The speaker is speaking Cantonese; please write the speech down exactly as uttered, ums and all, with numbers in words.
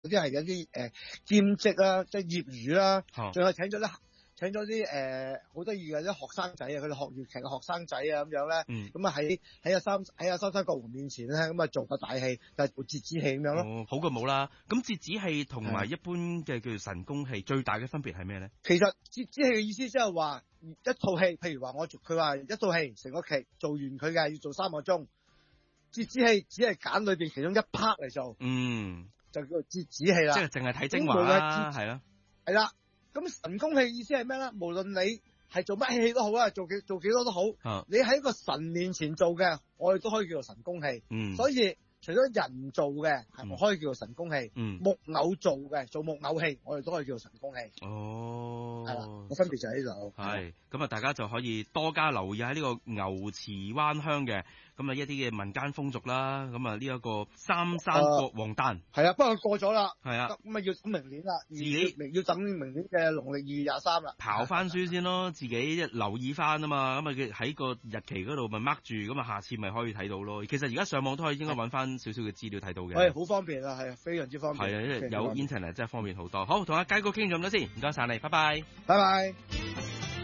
有啲係有啲誒兼職啦，即係業餘啦， 哦仲有請咗啲請咗啲誒好得意嘅啲學生仔啊，佢哋學粵劇嘅學生仔啊咁樣咧， 嗯咁啊喺喺阿三喺阿三山國王面前咧，咁啊做個大戲，就係做折子戲咁樣咯。 哦，好過冇啦。咁折子戲同埋一般嘅叫做神功戲最大嘅分別係咩咧？ 其實折子戲嘅意思即係話一套戲，譬如話我佢話一套戲成個劇做完佢嘅要做三個鐘，折子戲只係揀裏邊其中一 part 嚟做， 嗯， 就叫做折子戲啦。 即係淨係睇精華啦，係啦。 係啦，咁神功戲意思係咩咧？無論你係做乜戲都好啦，做幾做幾多都好， 啊你喺個神面前做嘅，我哋都可以叫做神功戲。 嗯， 所以除咗人做嘅係可以叫做神功戲， 嗯， 木偶做嘅做木偶戲，我哋都可以叫做神功戲。 哦， 係啦，個分別就喺呢度。 係，咁啊，大家就可以多加留意喺呢個牛池灣鄉嘅咁啊一啲嘅民間風俗啦。咁啊呢一個三山國王誕係啊，不過過咗啦。 係啊， 咁啊要等明年啦， 自己明要等明年嘅農曆二月廿三啦。 刨翻書先咯，自己留意翻啊嘛。咁啊佢喺個日期嗰度咪 mark 住，咁啊下次咪可以睇到咯。其實而家上網都可以應該揾翻少少嘅資料睇到嘅。 係好方便啊，係啊，非常之方便。 係啊，因為有 internet 真係方便好多。好，同阿佳哥傾咗咁多先，唔該晒你，拜拜。 拜拜。